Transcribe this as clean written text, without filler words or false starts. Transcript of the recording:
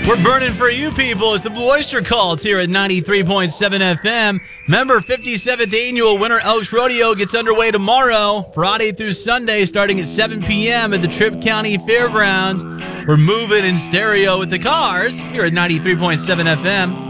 We're burning for you people. It's the Blue Oyster Cult here at 93.7 FM. Remember, 57th Annual Winter Elks Rodeo gets underway tomorrow, Friday through Sunday, starting at 7 p.m. at the Tripp County Fairgrounds. We're moving in stereo with the cars here at 93.7 FM.